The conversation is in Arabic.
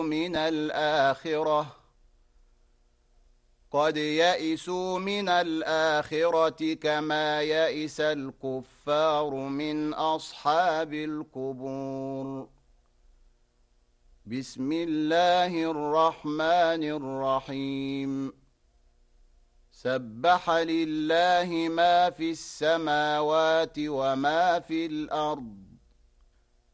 من الآخرة قد يئسوا من الآخرة كما يئس الكفار من أصحاب القبور. بسم الله الرحمن الرحيم. سبح لله ما في السماوات وما في الأرض